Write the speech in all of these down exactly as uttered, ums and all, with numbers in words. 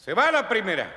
Se va la primera.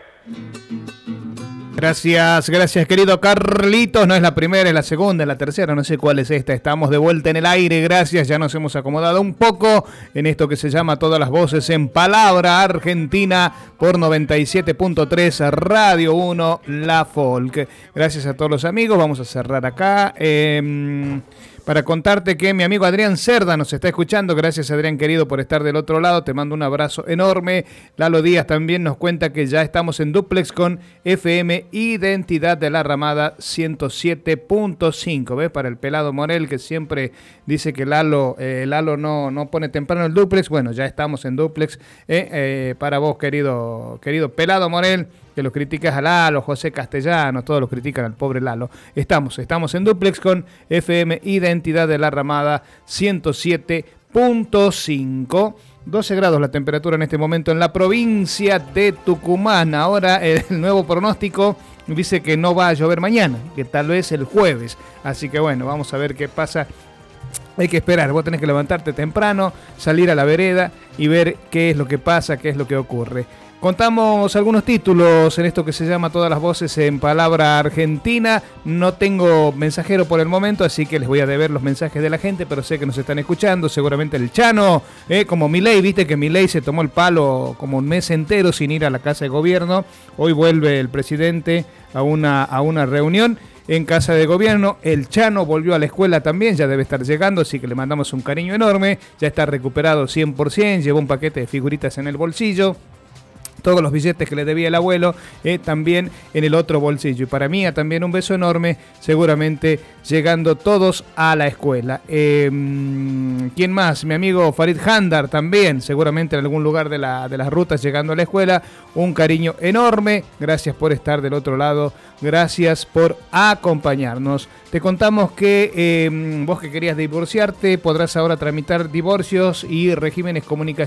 Gracias, gracias querido Carlitos. No es la primera, es la segunda, es la tercera, no sé cuál es esta. Estamos de vuelta en el aire, gracias. Ya nos hemos acomodado un poco en esto que se llama Todas las Voces en Palabra Argentina por noventa y siete punto tres Radio uno La Folk. Gracias a todos los amigos, vamos a cerrar acá. Eh, para contarte que mi amigo Adrián Cerda nos está escuchando. Gracias, Adrián querido, por estar del otro lado. Te mando un abrazo enorme. Lalo Díaz también nos cuenta que ya estamos en duplex con F M Identidad de la Ramada ciento siete punto cinco. ¿Ves? Para el pelado Morel, que siempre dice que Lalo, eh, Lalo no, no pone temprano el duplex. Bueno, ya estamos en duplex. Eh, eh, para vos, querido, querido pelado Morel, que los criticas a Lalo, José Castellanos, todos los critican al pobre Lalo. Estamos, estamos en duplex con F M Identidad de la Ramada ciento siete punto cinco. doce grados la temperatura en este momento en la provincia de Tucumán. Ahora el nuevo pronóstico dice que no va a llover mañana, que tal vez el jueves. Así que bueno, vamos a ver qué pasa. Hay que esperar, vos tenés que levantarte temprano, salir a la vereda y ver qué es lo que pasa, qué es lo que ocurre. Contamos algunos títulos en esto que se llama Todas las Voces en Palabra Argentina. No tengo mensajero por el momento, así que les voy a deber los mensajes de la gente, pero sé que nos están escuchando. Seguramente el Chano, eh, como Milei, viste que Milei se tomó el palo como un mes entero sin ir a la Casa de Gobierno. Hoy vuelve el presidente a una, a una reunión en Casa de Gobierno. El Chano volvió a la escuela también, ya debe estar llegando, así que le mandamos un cariño enorme. Ya está recuperado cien por ciento, llevó un paquete de figuritas en el bolsillo. Todos los billetes que le debía el abuelo eh, también en el otro bolsillo. Y para mí también un beso enorme, seguramente llegando todos a la escuela. Eh, ¿Quién más? Mi amigo Farid Handar también, seguramente en algún lugar de, la, de las rutas llegando a la escuela. Un cariño enorme, gracias por estar del otro lado, gracias por acompañarnos. Te contamos que eh, vos que querías divorciarte, podrás ahora tramitar divorcios y regímenes comunicacionales